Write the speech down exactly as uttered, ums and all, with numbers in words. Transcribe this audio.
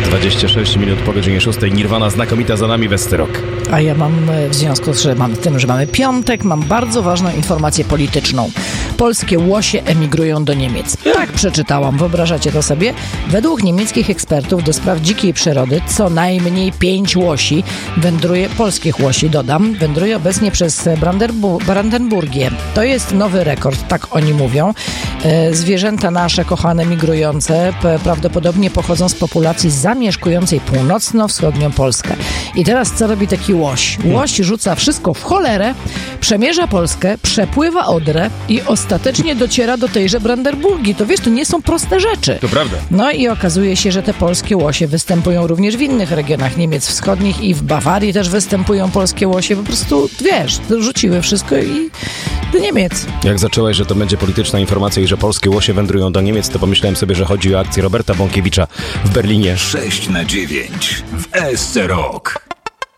dwadzieścia sześć minut po godzinie szóstej. Nirvana znakomita za nami, Westerok. A ja mam, w związku z że mam, tym, że mamy piątek, mam bardzo ważną informację polityczną. Polskie łosie emigrują do Niemiec. Tak przeczytałam, wyobrażacie to sobie? Według niemieckich ekspertów do spraw dzikiej przyrody co najmniej pięć łosi wędruje, polskich łosi dodam, wędruje obecnie przez Brandenbu- Brandenburgię. To jest nowy rekord, tak oni mówią. E, zwierzęta nasze, kochane, migrujące, p- prawdopodobnie pochodzą z populacji zamieszkującej północno-wschodnią Polskę. I teraz co robi taki łoś? Łoś rzuca wszystko w cholerę, przemierza Polskę, przepływa Odrę i ostatecznie dociera do tejże Brandenburgii. To wiesz, to nie są proste rzeczy. To prawda. No i okazuje się, że te polskie łosie występują również w innych regionach Niemiec Wschodnich i w Bawarii też występują polskie łosie. Po prostu, wiesz, rzuciły wszystko i do Niemiec. Jak zaczęłaś, że to będzie polityczna informacja i że polskie łosie wędrują do Niemiec, to pomyślałem sobie, że chodzi o akcję Roberta Bąkiewicza w Berlinie. sześć na dziewięć w S C Rock.